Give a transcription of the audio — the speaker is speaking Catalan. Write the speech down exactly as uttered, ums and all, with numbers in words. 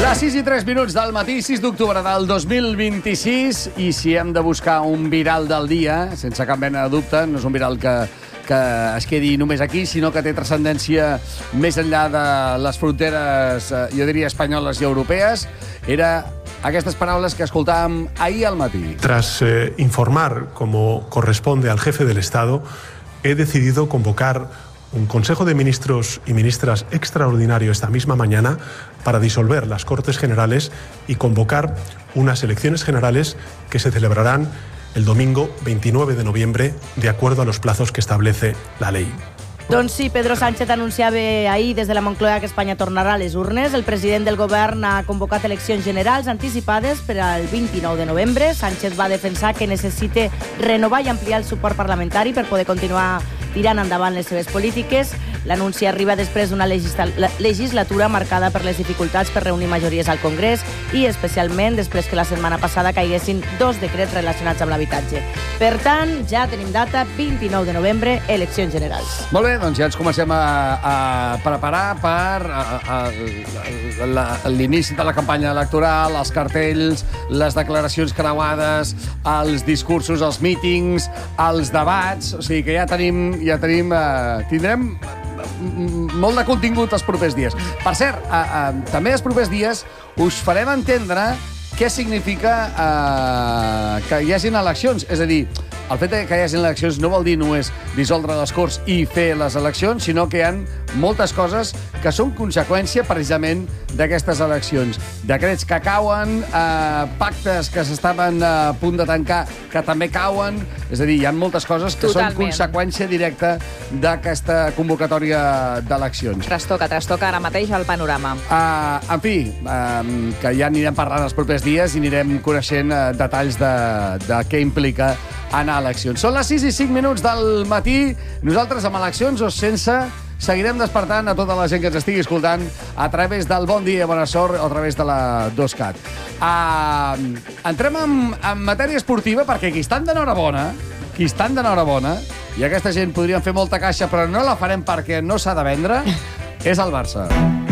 Les sis i tres minuts del matí, sis d'octubre del dos mil vint-i-sis, i si hem de buscar un viral del dia, sense cap mena de dubte, no és un viral que, que es quedi només aquí, sinó que té transcendència més enllà de les fronteres, jo diria, espanyoles i europees, era aquestes paraules que escoltàvem ahir al matí. Tras eh, informar, como corresponde al jefe del Estado, he decidido convocar un Consejo de Ministros y Ministras extraordinario esta misma mañana para disolver las Cortes Generales y convocar unas elecciones generales que se celebrarán el domingo veintinueve de noviembre, de acuerdo a los plazos que establece la ley. Doncs sí, Pedro Sánchez anunciava ahir des de la Moncloa que Espanya tornarà a les urnes. El president del govern ha convocat eleccions generals anticipades per al vint-i-nou de novembre. Sánchez va defensar que necessita renovar i ampliar el suport parlamentari per poder continuar tirant endavant les seves polítiques. L'anunci arriba després d'una legislatura marcada per les dificultats per reunir majories al Congrés i especialment després que la setmana passada caiguessin dos decrets relacionats amb l'habitatge. Per tant, ja tenim data, vint-i-nou de novembre, eleccions generals. Molt bé, doncs ja ens comencem a, a preparar per a, a, a, l'inici de la campanya electoral, els cartells, les declaracions creuades, els discursos, els mítings, els debats, o sigui que ja tenim, ja tenim, eh, tindrem molt de contingut els propers dies. Per cert, eh, eh, també els propers dies us farem entendre què significa eh, que hi hagin eleccions. És a dir, el fet que hi hagin eleccions no vol dir només dissoldre les Corts i fer les eleccions, sinó que hi ha moltes coses que són conseqüència precisament d'aquestes eleccions. Decrets que cauen, eh, pactes que s'estaven a punt de tancar que també cauen. És a dir, hi ha moltes coses que Totalment. són conseqüència directa d'aquesta convocatòria d'eleccions. Trastoca, trastoca ara mateix el panorama. Uh, en fi, uh, que ja anirem parlant els propers dies i anirem coneixent uh, detalls de, de què implica anar a eleccions. Són les sis i cinc minuts del matí. Nosaltres, amb eleccions o sense, seguirem despertant a tota la gent que ens estigui escoltant a través del Bon Dia, Bona Sort o a través de la dos cat. Uh, entrem en, en matèria esportiva perquè qui estan d'enhorabona, qui estan d'enhorabona, i aquesta gent podrien fer molta caixa però no la farem perquè no s'ha de vendre, és el Barça.